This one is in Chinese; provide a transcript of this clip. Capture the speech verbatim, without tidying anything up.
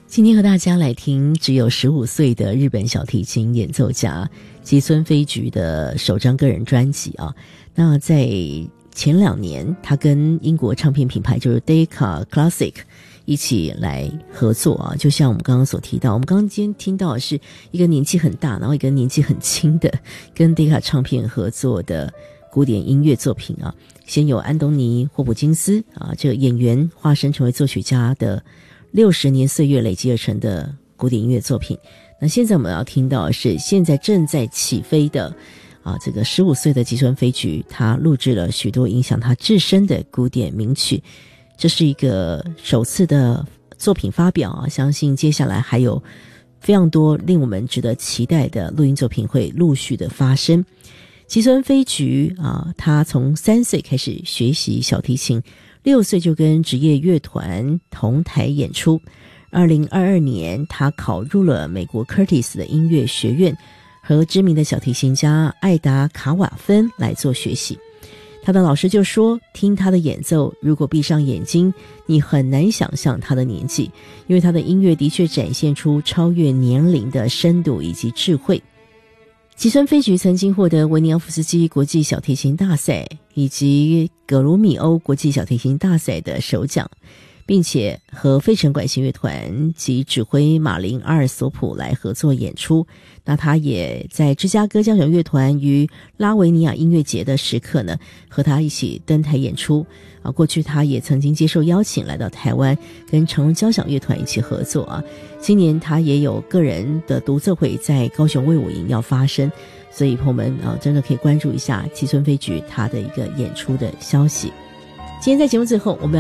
今天和大家来听只有十五岁的日本小提琴演奏家吉村飞菊的首张个人专辑啊。那在前两年，他跟英国唱片品牌就是 Decca Classic 一起来合作啊。就像我们刚刚所提到，我们刚刚今天听到的是一个年纪很大，然后一个年纪很轻的跟 Decca 唱片合作的古典音乐作品啊。先有安东尼·霍普金斯啊，这个演员化身成为作曲家的六十年岁月累积而成的古典音乐作品。那现在我们要听到的是现在正在起飞的啊，这个十五岁的吉村飞菊，他录制了许多影响他自身的古典名曲。这是一个首次的作品发表啊，相信接下来还有非常多令我们值得期待的录音作品会陆续的发生。吉村飞菊啊，他从三岁开始学习小提琴，六岁就跟职业乐团同台演出。二零二二年，他考入了美国 Curtis 的音乐学院，和知名的小提琴家艾达卡瓦芬来做学习。他的老师就说，听他的演奏，如果闭上眼睛，你很难想象他的年纪，因为他的音乐的确展现出超越年龄的深度以及智慧。吉村飞菊曾经获得维尼奥夫斯基国际小提琴大赛以及葛鲁米欧国际小提琴大赛的首奖，并且和费城管弦乐团及指挥马林阿尔索普来合作演出。那他也在芝加哥交响乐团于拉维尼亚音乐节的时刻呢，和他一起登台演出啊。过去他也曾经接受邀请来到台湾，跟长荣交响乐团一起合作啊。今年他也有个人的独奏会在高雄卫武营要发生，所以朋友们啊，真的可以关注一下吉村飞菊他的一个演出的消息。今天在节目最后，我们